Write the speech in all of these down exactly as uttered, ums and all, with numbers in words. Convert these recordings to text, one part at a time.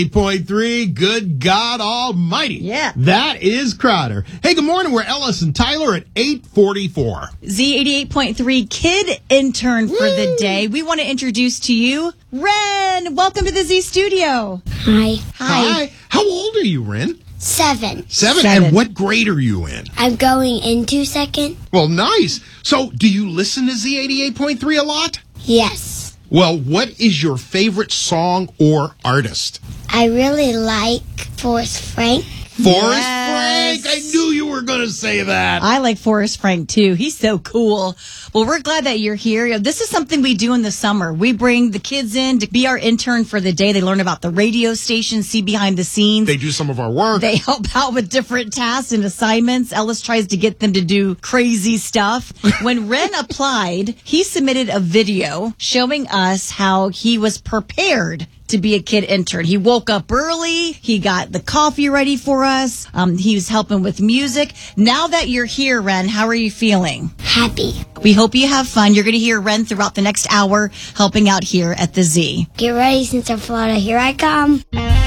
eight point three, good God Almighty. Yeah. That is Crowder. Hey, good morning. We're Ellis and Tyler at eight forty-four. Z eighty-eight point three kid intern for Woo! the day. We want to introduce to you Ren. Welcome to the Z studio. Hi. Hi. How old are you, Ren? Seven. Seven. Seven. And what grade are you in? I'm going into second. Well, nice. So, do you listen to Z eighty-eight point three a lot? Yes. Well, what is your favorite song or artist? I really like Forrest Frank. Forrest Yes. Frank. I knew you were going to say that. I like Forrest Frank, too. He's so cool. Well, we're glad that you're here. This is something we do in the summer. We bring the kids in to be our intern for the day. They learn about the radio station, see behind the scenes. They do some of our work. They help out with different tasks and assignments. Ellis tries to get them to do crazy stuff. When Ren applied, he submitted a video showing us how he was prepared to be a kid intern. He woke up early. He got the coffee ready for us. Um, he was helping with music. Now that you're here, Ren, how are you feeling? Happy. We hope you have fun. You're going to hear Ren throughout the next hour helping out here at the Z. Get ready, Central Florida. Here I come.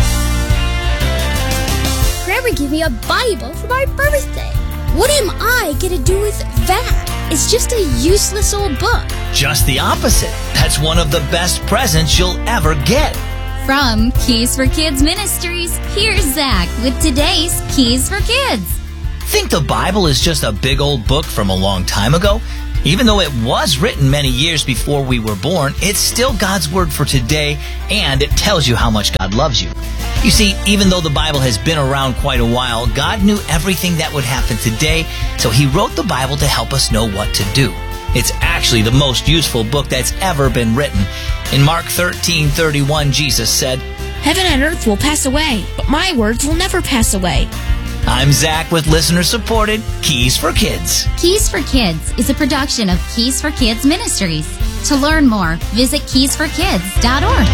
Grandma gave me a Bible for my birthday. What am I going to do with that? It's just a useless old book. Just the opposite. That's one of the best presents you'll ever get. From Keys for Kids Ministries, here's Zach with today's Keys for Kids. Think the Bible is just a big old book from a long time ago? Even though it was written many years before we were born, it's still God's word for today, and it tells you how much God loves you. You see, even though the Bible has been around quite a while, God knew everything that would happen today, so he wrote the Bible to help us know what to do. It's actually the most useful book that's ever been written. In Mark thirteen thirty-one, Jesus said, Heaven and earth will pass away, but my words will never pass away. I'm Zach with listener-supported Keys for Kids. Keys for Kids is a production of Keys for Kids Ministries. To learn more, visit keys for kids dot org.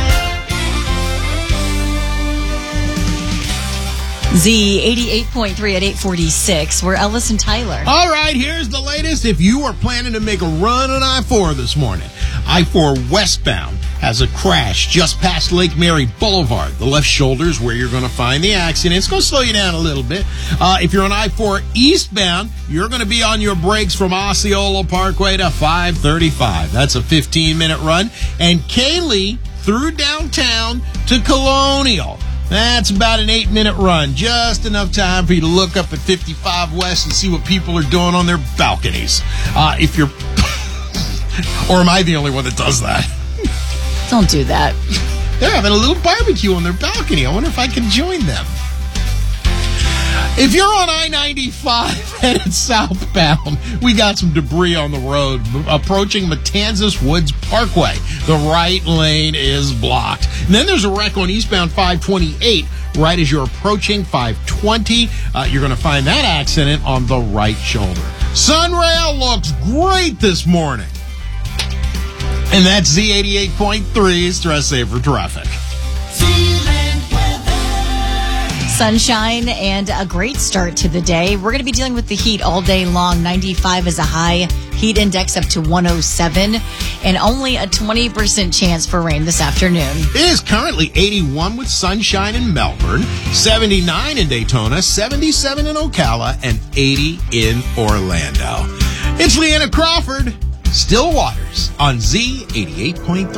Z eighty-eight point three at eight forty-six. We're Ellis and Tyler. All right, here's the latest. If you are planning to make a run on I four this morning, I four westbound has a crash just past Lake Mary Boulevard. The left shoulder is where you're going to find the accident. It's going to slow you down a little bit. Uh, if you're on I four eastbound, you're going to be on your brakes from Osceola Parkway to five thirty-five. That's a fifteen-minute run. And Kaylee through downtown to Colonial. That's about an eight-minute run. Just enough time for you to look up at fifty-five West and see what people are doing on their balconies. Uh, if you're... or am I the only one that does that? Don't do that. They're having a little barbecue on their balcony. I wonder if I can join them. If you're on I ninety-five headed southbound, we got some debris on the road approaching Matanzas Woods Parkway. The right lane is blocked. And then there's a wreck on eastbound five twenty-eight right as you're approaching five twenty. Uh, you're going to find that accident on the right shoulder. Sunrail looks great this morning. And that's Z eighty-eight point three, Stress Saver Traffic. Sunshine and a great start to the day. We're going to be dealing with the heat all day long. ninety-five is a high, heat index up to one oh seven, and only a twenty percent chance for rain this afternoon. It is currently eighty-one with sunshine in Melbourne, seventy-nine in Daytona, seventy-seven in Ocala, and eighty in Orlando. It's Leanna Crawford, Still Waters on Z eighty-eight point three.